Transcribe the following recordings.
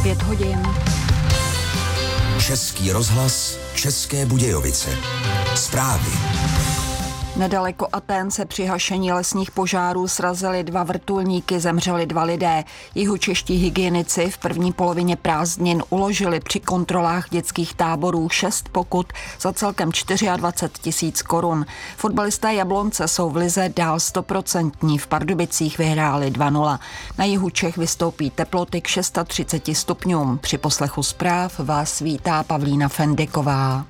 5 hodin. Český rozhlas, České Budějovice. Zprávy. Nedaleko Athén se při hašení lesních požárů srazily 2 vrtulníky, zemřeli 2 lidé. Jihočeští hygienici v první polovině prázdnin uložili při kontrolách dětských táborů 6 pokut za celkem 24 000 korun. Fotbalisté Jablonce jsou v lize dál 100%. V Pardubicích vyhráli 2-0. Na jihu Čech vystoupí teploty k 36 stupňům. Při poslechu zpráv vás vítá Pavlína Fendiková.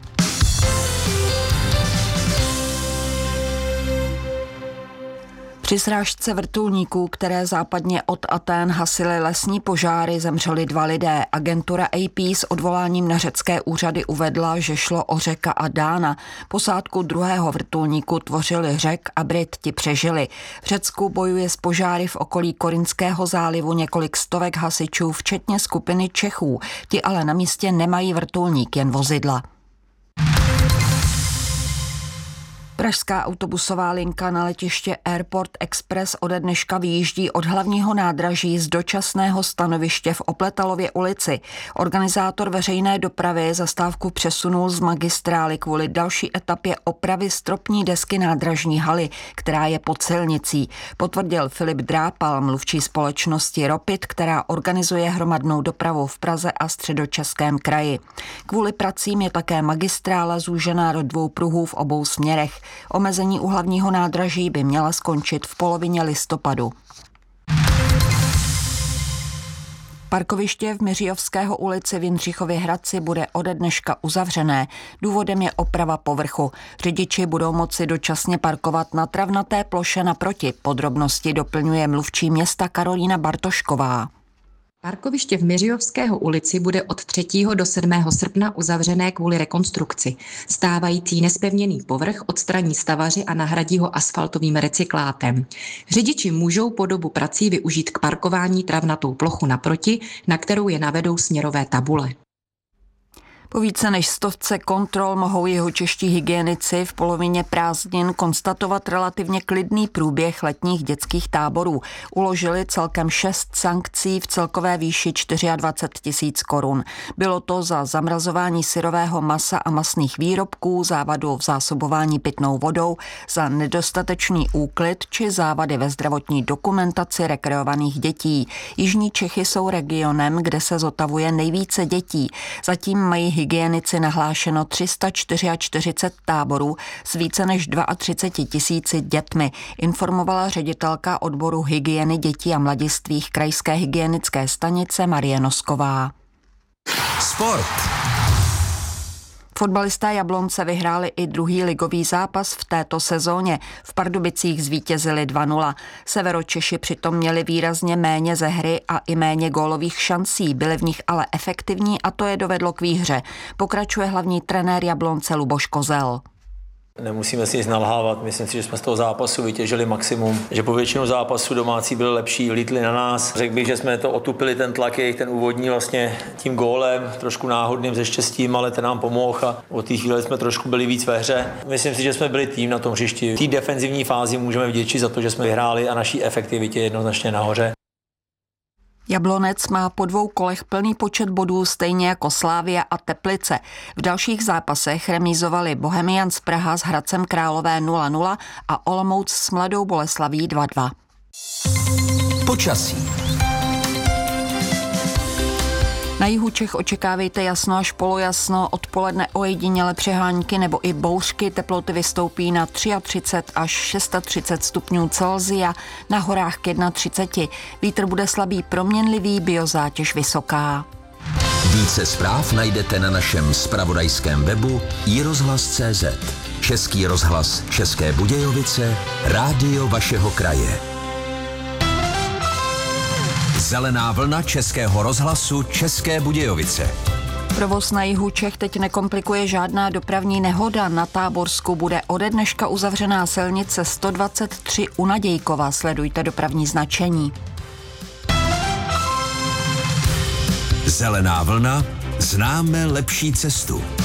Při srážce vrtulníků, které západně od Athén hasily lesní požáry, zemřeli 2 lidé. Agentura AP s odvoláním na řecké úřady uvedla, že šlo o Řeka a Dána. Posádku druhého vrtulníku tvořili Řek a Brit, ti přežili. V Řecku bojuje s požáry v okolí Korinského zálivu několik stovek hasičů, včetně skupiny Čechů. Ti ale na místě nemají vrtulník, jen vozidla. Pražská autobusová linka na letiště Airport Express ode dneška vyjíždí od hlavního nádraží z dočasného stanoviště v Opletalově ulici. Organizátor veřejné dopravy zastávku přesunul z magistrály kvůli další etapě opravy stropní desky nádražní haly, která je pod silnicí, potvrdil Filip Drápal, mluvčí společnosti Ropit, která organizuje hromadnou dopravu v Praze a Středočeském kraji. Kvůli pracím je také magistrála zúžená do 2 pruhů v obou směrech. Omezení u hlavního nádraží by měla skončit v polovině listopadu. Parkoviště v Miřijovského ulici v Jindřichově Hradci bude ode dneška uzavřené. Důvodem je oprava povrchu. Řidiči budou moci dočasně parkovat na travnaté ploše naproti. Podrobnosti doplňuje mluvčí města Karolína Bartošková. Parkoviště v Miřijovského ulici bude od 3. do 7. srpna uzavřené kvůli rekonstrukci. Stávající nespevněný povrch odstraní stavaři a nahradí ho asfaltovým recyklátem. Řidiči můžou po dobu prací využít k parkování travnatou plochu naproti, na kterou je navedou směrové tabule. Po více než 100 kontrol mohou jihočeští hygienici v polovině prázdnin konstatovat relativně klidný průběh letních dětských táborů. Uložili celkem 6 sankcí v celkové výši 24 000 korun. Bylo to za zamrazování syrového masa a masných výrobků, závadu v zásobování pitnou vodou, za nedostatečný úklid či závady ve zdravotní dokumentaci rekreovaných dětí. Jižní Čechy jsou regionem, kde se zotavuje nejvíce dětí. Zatím mají hygienici nahlášeno 344 táborů s více než 32 000 dětmi, informovala ředitelka odboru hygieny dětí a mladistvých krajské hygienické stanice Marie Nosková. Sport. Fotbalisté Jablonce vyhráli i druhý ligový zápas v této sezóně. V Pardubicích zvítězili 2-0. Severočeši přitom měli výrazně méně ze hry a i méně gólových šancí. Byli v nich ale efektivní a to je dovedlo k výhře. Pokračuje hlavní trenér Jablonce Luboš Kozel. Nemusíme si nic nalhávat, myslím si, že jsme z toho zápasu vytěžili maximum, že po většinu zápasu domácí byli lepší, lítli na nás. Řekl bych, že jsme to otupili, ten tlak jejich, ten úvodní vlastně tím gólem, trošku náhodným ze štěstím, ale ten nám pomohl a od té chvíle jsme trošku byli víc ve hře. Myslím si, že jsme byli tým na tom hřišti. V té defenzivní fázi můžeme vděčit za to, že jsme vyhráli a naší efektivitě jednoznačně nahoře. Jablonec má po 2 kolech plný počet bodů stejně jako Slavia a Teplice. V dalších zápasech remízovali Bohemians Praha s Hradcem Králové 0-0 a Olomouc s Mladou Boleslaví 2-2. Počasí. Na jihu Čech očekávejte jasno až polojasno, odpoledne ojediněle přehánky nebo i bouřky, teploty vystoupí na 33 až 36 stupňů Celsia, na horách k 31. Vítr bude slabý proměnlivý, biozátěž vysoká. Více zpráv najdete na našem zpravodajském webu iRozhlas.cz. Český rozhlas České Budějovice, rádio vašeho kraje. Zelená vlna Českého rozhlasu České Budějovice. Provoz na jihu Čech teď nekomplikuje žádná dopravní nehoda. Na Táborsku bude ode dneška uzavřená silnice 123 u Nadějkova. Sledujte dopravní značení. Zelená vlna, známe lepší cestu.